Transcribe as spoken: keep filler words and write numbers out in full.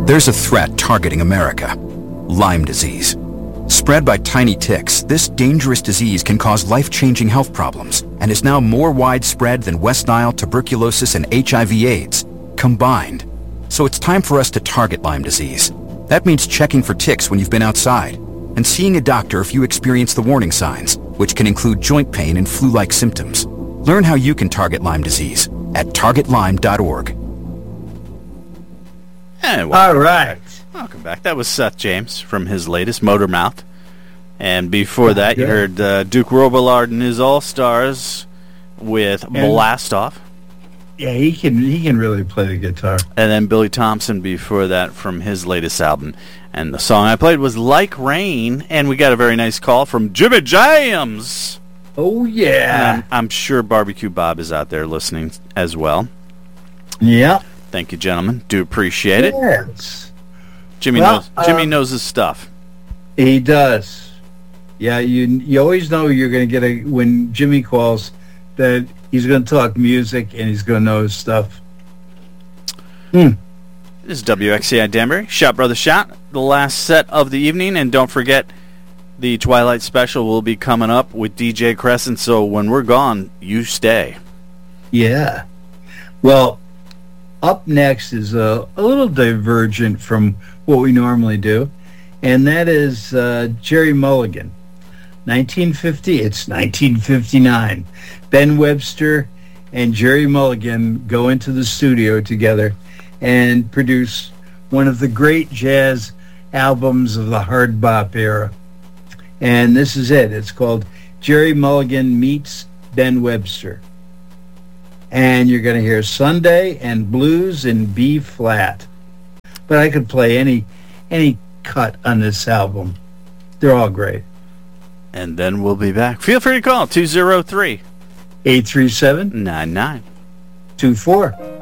There's a threat targeting America: Lyme disease. Spread by tiny ticks, this dangerous disease can cause life-changing health problems and is now more widespread than West Nile, tuberculosis, and H I V AIDS combined. So it's time for us to target Lyme disease. That means checking for ticks when you've been outside and seeing a doctor if you experience the warning signs, which can include joint pain and flu-like symptoms. Learn how you can target Lyme disease at target lyme dot org. And All right. Welcome back. That was Seth James from his latest Motor Mouth. And before that, you heard uh, Duke Robillard and his All-Stars with And- Blast Off. Yeah, he can he can really play the guitar. And then Billy Thompson before that from his latest album. And the song I played was Like Rain. And we got a very nice call from Jimmy James. Oh, yeah. And I'm, I'm sure Barbecue Bob is out there listening as well. Yeah. Thank you, gentlemen. Do appreciate it. Yes. Jimmy Well, knows Jimmy um, knows his stuff. He does. Yeah, you you always know you're going to get a, when Jimmy calls, that he's going to talk music and he's going to know his stuff. Hmm. This is W X C I Danbury. Shot Brother Shot, the last set of the evening. And don't forget, the Twilight Special will be coming up with D J Crescent. So when we're gone, you stay. Yeah. Well, up next is a, a little divergent from what we normally do, and that is uh, Jerry Mulligan. nineteen fifty, it's nineteen fifty-nine. Ben Webster and Jerry Mulligan go into the studio together and produce one of the great jazz albums of the hard bop era. And this is it. It's called Jerry Mulligan Meets Ben Webster. And you're going to hear Sunday and Blues in B flat. But I could play any any cut on this album. They're all great. And then we'll be back. Feel free to call two oh three, eight three seven, nine nine two four